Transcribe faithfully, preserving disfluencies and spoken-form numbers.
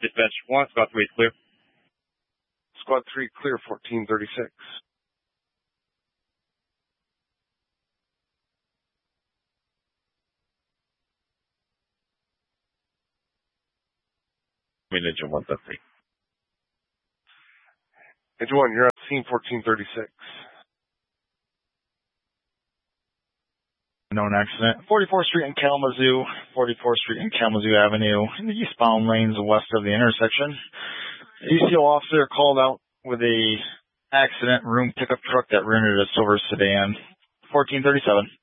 Dispatch one, Squad three is clear. Squad three clear, fourteen thirty-six. Engine one, that's three. Engine one, you're on scene fourteen thirty-six. Known accident. forty-fourth Street and Kalamazoo, forty-fourth Street and Kalamazoo Avenue, in the eastbound lanes west of the intersection. A C O officer called out with a accident room pickup truck that rendered a silver sedan. fourteen thirty-seven.